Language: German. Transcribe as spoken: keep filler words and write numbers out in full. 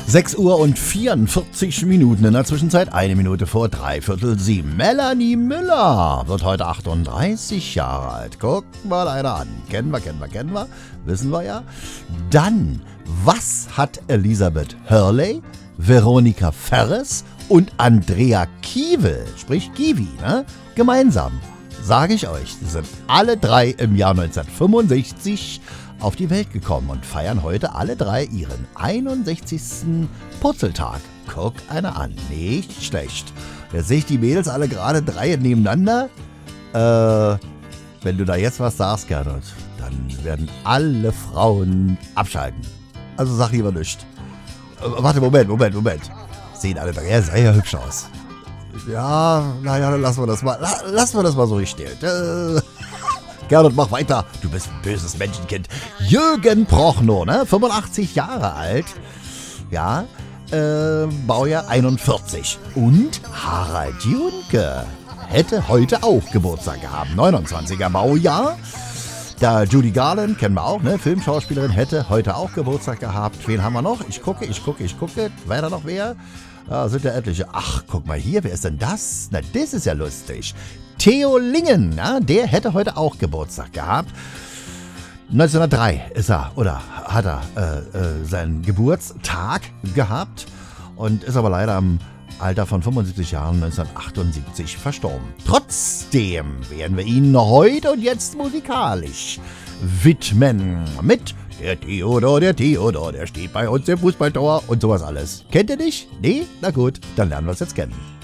sechs Uhr und vierundvierzig Minuten, in der Zwischenzeit eine Minute vor dreiviertel sieben. Melanie Müller wird heute achtunddreißig Jahre alt. Guck mal einer an. Kennen wir, kennen wir, kennen wir. Wissen wir ja. Dann, was hat Elisabeth Hurley, Veronika Ferres und Andrea Kiewel, sprich Kiwi, ne, gemeinsam? Sage ich euch, sie sind alle drei im Jahr neunzehnhundertfünfundsechzig auf die Welt gekommen und feiern heute alle drei ihren einundsechzigsten Purzeltag. Guck einer an, nicht schlecht. Jetzt sehe ich die Mädels alle gerade drei nebeneinander. Äh, wenn du da jetzt was sagst, Gernot, dann werden alle Frauen abschalten. Also sag lieber nichts. Äh, warte, Moment, Moment, Moment. Sehen alle drei ja sehr hübsch aus. Ja, naja, dann lassen wir das mal, lassen wir das mal so richtig stehen. Äh, Gernot, mach weiter. Du bist ein böses Menschenkind. Jürgen Prochnow, ne? fünfundachtzig Jahre alt. Ja, äh, Baujahr einundvierzig. Und Harald Junke hätte heute auch Geburtstag gehabt. neunundzwanziger Baujahr. Da Judy Garland, kennen wir auch, ne? Filmschauspielerin, hätte heute auch Geburtstag gehabt. Wen haben wir noch? Ich gucke, ich gucke, ich gucke. Wer da noch wer? Da sind ja etliche. Ach, guck mal hier, wer ist denn das? Na, das ist ja lustig. Theo Lingen, ja, der hätte heute auch Geburtstag gehabt. neunzehnhundertdrei ist er, oder hat er äh, äh, seinen Geburtstag gehabt und ist aber leider am Alter von fünfundsiebzig Jahren neunzehnhundertachtundsiebzig verstorben. Trotzdem werden wir ihn heute und jetzt musikalisch widmen mit der Theodor, der Theodor, der steht bei uns im Fußballtor und sowas alles. Kennt ihr nicht? Nee? Na gut, dann lernen wir es jetzt kennen.